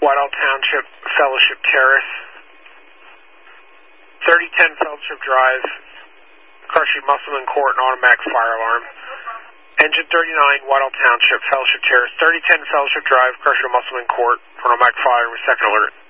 Whitehall Township, Fellowship Terrace. 3010 Fellowship Drive, Car Street, Musselman Court, and automatic fire alarm. Engine 39, Whitehall Township, Fellowship Terrace. 3010 Fellowship Drive, Car Street, Musselman Court, for an automatic fire with second alert.